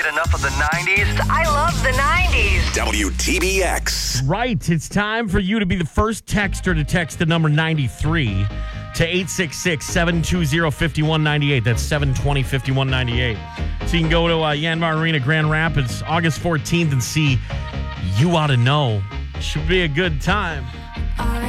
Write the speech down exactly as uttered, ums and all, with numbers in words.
Enough of the nineties. I love the nineties. W T B X. Right. It's time for you to be the first texter to text the number ninety-three to eight six six, seven two zero, five one nine eight. That's seven two zero, five one nine eight. So you can go to uh, Yanmar Arena, Grand Rapids, August fourteenth and see You Oughta Know. Should be a good time.